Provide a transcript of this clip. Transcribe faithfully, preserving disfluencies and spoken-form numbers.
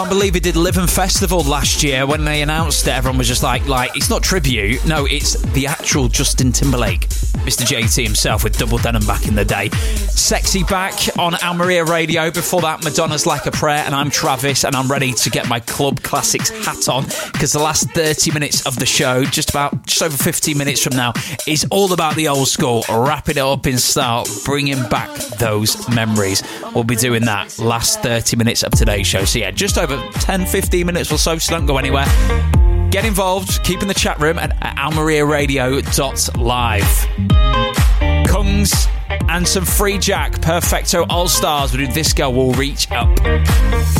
I believe he did Living Festival last year. When they announced it, everyone was just like, like, it's not tribute. No, it's the actual Justin Timberlake, Mister J T himself with Double Denim back in the day. Sexy back on Almeria Radio. Before that, Madonna's Like a Prayer, and I'm Travis, and I'm ready to get my Club Classics hat on, because the last thirty minutes of the show, just about, just over fifteen minutes from now, is all about the old school, wrapping it up in style, bringing back those memories. We'll be doing that last thirty minutes of today's show. So yeah, just over ten, fifteen minutes or so, so don't go anywhere. Get involved, keep in the chat room at almeria radio dot live. Kungs and some Free Jack, Perfecto All Stars. This girl will reach up.